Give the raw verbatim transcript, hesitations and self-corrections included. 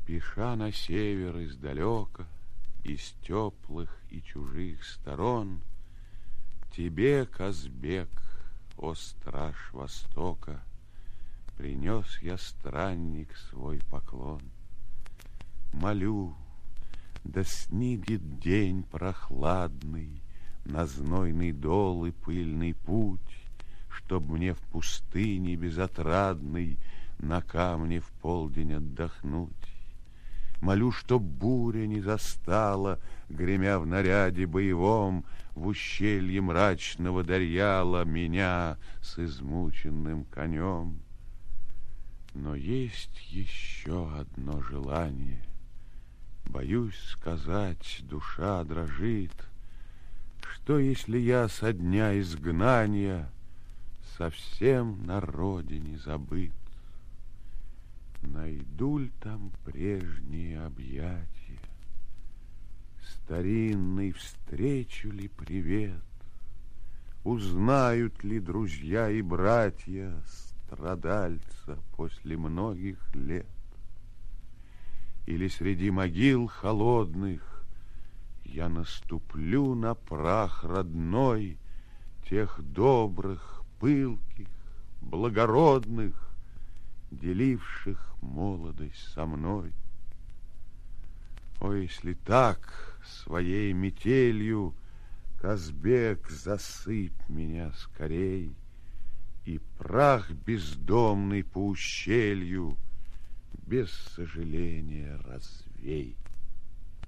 Спеша на север издалека, из теплых и чужих сторон, к тебе, Казбек, о страж Востока, принес я, странник, свой поклон. Молю, да снидет день прохладный на знойный дол и пыльный путь, чтоб мне в пустыне безотрадной на камне в полдень отдохнуть. Молю, чтоб буря не застала, гремя в наряде боевом, в ущелье мрачного Дарьяла меня с измученным конем. Но есть еще одно желание. Боюсь сказать, душа дрожит, что если я со дня изгнания совсем на родине забыт? Найду ль там прежние объятия, старинный встречу ли привет? Узнают ли друзья и братья страдальца после многих лет? Или среди могил холодных я наступлю на прах родной тех добрых, пылких, благородных, деливших молодость со мной? О, если так, своей метелью, Казбек, засыпь меня скорей, и прах бездомный по ущелью без сожаления развей.